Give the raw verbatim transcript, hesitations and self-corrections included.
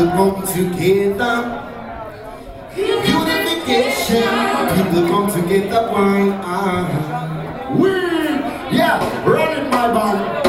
People come together. Unification. People come together. Why? Ah. We, yeah, running my band.